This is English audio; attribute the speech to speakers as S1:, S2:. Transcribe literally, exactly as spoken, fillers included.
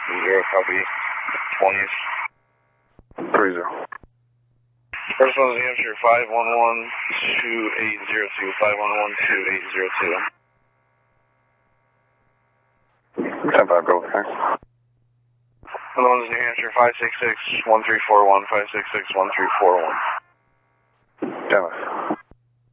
S1: Zero, copy. twenties.
S2: three zero.
S1: First one's New Hampshire, five one one two eight zero two, five one one two eight zero two.
S2: ten five, go, thanks.
S1: Other one's New Hampshire, five six six one three four one, five six six one three four one.
S2: ten five.